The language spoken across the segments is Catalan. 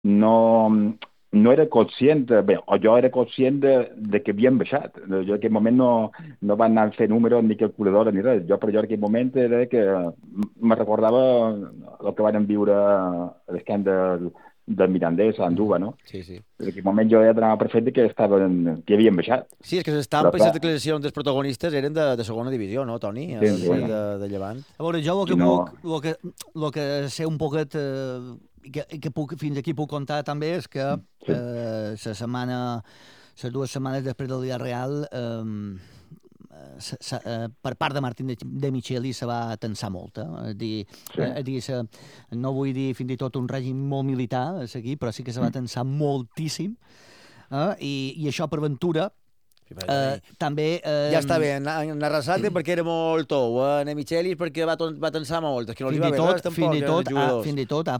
no, no era conscient, bé, o jo era conscient de que havien baixat. Jo en aquell moment no van anar a fer números ni calculadora ni res. Jo en aquell moment era que me recordava el que van viure l'esquem del Mirandés a Anduba, no? Sí, sí. En aquell moment jo ja donava per fet que havien baixat. Sí, és que les Però estampes i clar, les declaracions dels protagonistes eren de segona divisió, no, Toni? sí, Després sí, de Llevant. A veure, jo el i que no... puc, el que sé un poquet, que puc, fins aquí puc contar també és que Sí, la setmana, les 2 setmanes després del dia real, per part de Martín de Micheli se va tensar molt. sí. És dir no vull dir fins i tot un règim molt militar a seguir, però sí que se va tensar moltíssim. I això per ventura també... Ja està bé, en Arrasate perquè era molt tou, en Michelis perquè va tensar molt, és que no li va bé res tampoc, els jugadors. Fins i tot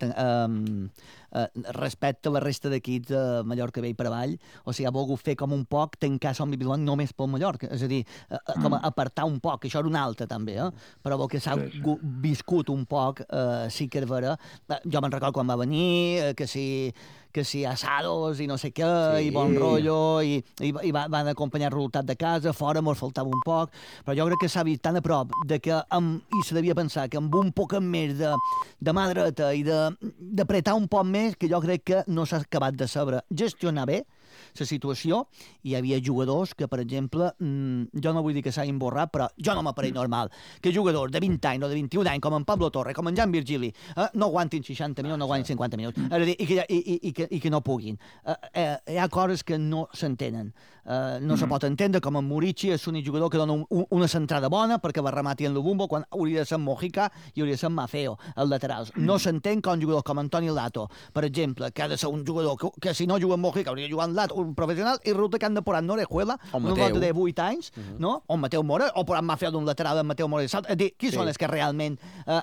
respecte a la resta d'equips de Mallorca Vell per avall, o sigui, ha volgut fer com un poc tancar Som Blanc només pel Mallorca, és a dir, com a apartar un poc, això era un altre també, però el que s'ha viscut un poc sí que és vera. Jo me'n recordo quan va venir, que si asados i no sé què, sí, i bon rotllo, i van acompanyar el resultat de casa, fora mos faltava un poc, però jo crec que s'ha vist tan a prop de que, i se devia pensar que amb un poc més de mà dreta i d'apretar un poc més, que jo crec que no s'ha acabat de saber gestionar bé la situació. Hi havia jugadors que, per exemple, jo no vull dir que s'hagin borrat, però jo no m'apareix normal que jugadors de 20 anys o de 21 anys, com en Pablo Torre, com en Jan Virgili, no aguantin 60 minuts, no aguantin 50 minuts, és a dir, i que no puguin. Hi ha coses que no s'entenen. No se pot entendre com en Murici és l'únic jugador que dona una centrada bona perquè va rematir en Lubumbo quan hauria de ser Mojica i hauria de ser Mafeo, els laterals. No s'entén com un jugador com Antoni Lato, per exemple, que ha de ser un jugador que si no juga en Mojica hauria de jugar en Lato, un professional, i resulta que han de posar Norejuela, un lot de 8 anys, no? O Mateu Mora, o posar Mafeo d'un lateral en Mateu Mora. És a dir, qui són els que realment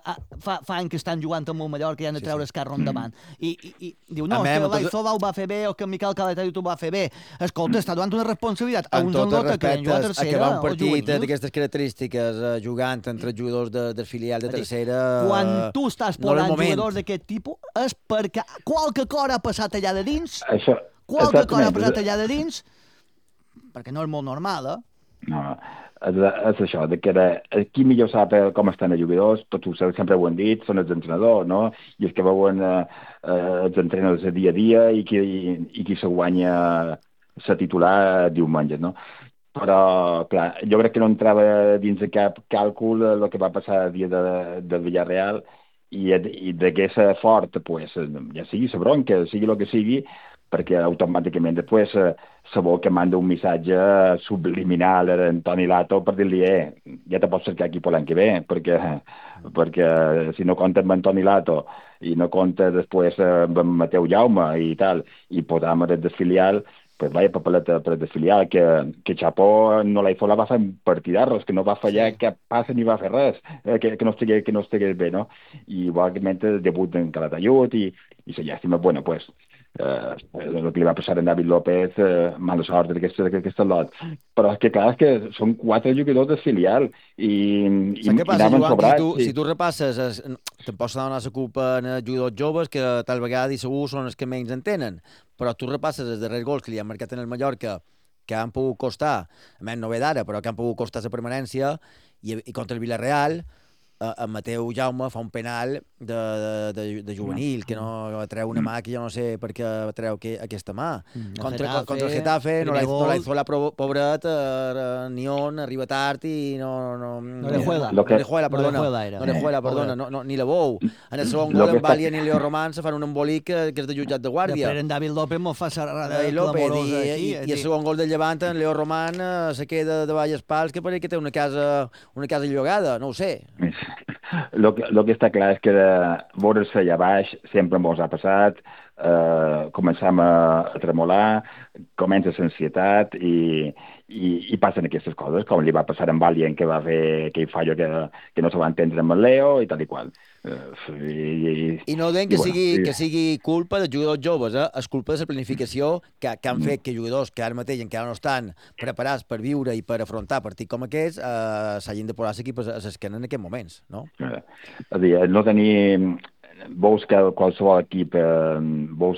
fan que estan jugant amb el Mallorca i han de treure el carro endavant? I diu, no, és que l'Aizzola ho va fer bé o que en Miquel Calatayud ho va fer bé. Escolta, està donant una responsabilitat a uns en l'altre que han jugat a tercera acabar un partit o d'aquestes característiques jugant entre jugadors del filial de tercera... Quan tu estàs posant jugadors d'aquest tipus és perquè qualque cosa ha passat allà de dins, qualque cosa ha passat allà de dins, perquè no és molt normal, No, és això, de que qui millor sap com estan els jugadors, tots ho sabem, sempre ho han dit, són els entrenadors, no? I els que veuen els entrenadors de dia a dia i qui se guanya la titular diumenge, no? Però, clar, jo crec que no entrava dins de cap càlcul el que va passar el dia del Villarreal i de que ser fort, pues, ja sigui la bronca, sigui el que sigui, perquè automàticament després se vol que manda un missatge subliminal a Antoni Lato per dir-li ja te pots cercar aquí per l'any que ve, perquè si no comptes amb Antoni Lato i no comptes després amb Mateu Jaume i tal, i posam des del filial, pues vaya papeleta per del filial, que Chapó no la va fer en partidars, que no va fallar cap passe ni va fer res, que no estigués bé, no? I igualment el debut en Calatayud i la llàstima, bueno, pues, el que li va passar a David López, mala sort d'aquest lot. Però és que clar, és que són 4 jugadors del filial i què passa, anaven Joan, sobrats. si tu repasses, tampoc s'ha de donar la culpa en jugadors joves, que tal vegada i segur són els que menys entenen, però tu repasses els darrers gols que li han marcat en el Mallorca, que han pogut costar, a menys no ve d'ara, però que han pogut costar la permanència, i contra el Villarreal, en Mateu Jaume fa un penal de juvenil, que no treu una mà que jo no sé per què treu aquesta mà. Contra el Getafe, no l'ha la pobret, Nion arriba tard i Norejuela, perdona, ni la bou. En el segon gol, en Valien i Leo Román se fan un embolic que és de jutjat de guàrdia. Després en David López m'ho fa serrada clamorosa aquí. I el segon gol del Llevant, en Leo Román se queda de baix pals, que pareix que té una casa llogada, no ho sé. Lo que està clar és que de veure's allà baix sempre mos ha passat, començam a tremolar, comença l'ansietat i passen aquestes coses, com li va passar amb Valien, que va fer aquell fallo que no se va entendre amb el Leo i tal i qual. I no deien que sigui culpa dels jugadors joves, és culpa de la planificació que han fet que jugadors que ara mateix encara no estan preparats per viure i per afrontar partits com aquests s'hagin de posar l'equip a l'esquena en aquests moments, no? És a dir, veus que qualsevol equip veus